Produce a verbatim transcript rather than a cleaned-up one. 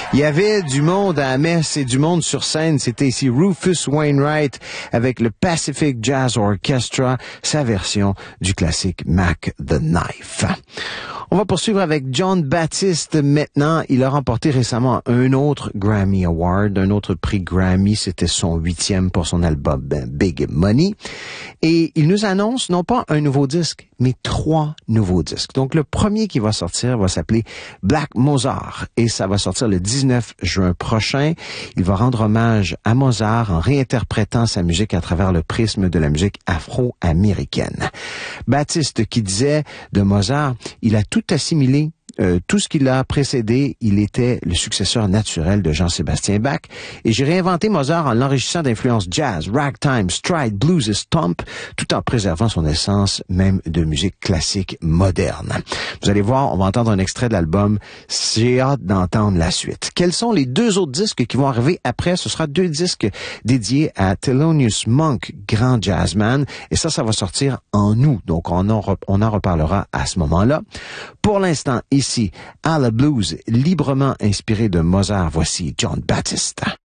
Il y avait du monde à la messe et du monde sur scène. C'était ici Rufus Wainwright avec le Pacific Jazz Orchestra, sa version du classique Mac the Knife. On va poursuivre avec John Baptiste maintenant. Il a remporté récemment un autre Grammy Award, un autre prix Grammy. C'était son huitième pour son album Big Money. Et il nous annonce non pas un nouveau disque, mais trois nouveaux disques. Donc le premier qui va sortir va s'appeler Black Mozart et ça va sortir le dix-neuf juin prochain. Il va rendre hommage à Mozart en réinterprétant sa musique à travers le prisme de la musique afro-américaine. Baptiste qui disait de Mozart, il a tout assimilé. Euh, tout ce qui l'a précédé, il était le successeur naturel de Jean-Sébastien Bach. Et j'ai réinventé Mozart en l'enrichissant d'influences jazz, ragtime, stride, blues et stomp, tout en préservant son essence même de musique classique moderne. Vous allez voir, on va entendre un extrait de l'album. J'ai hâte d'entendre la suite. Quels sont les deux autres disques qui vont arriver après? Ce sera deux disques dédiés à Thelonious Monk, grand jazzman. Et ça, ça va sortir en août. Donc, on en, on en reparlera à ce moment-là. Pour l'instant, ici, à la blues, librement inspiré de Mozart, voici John Baptiste.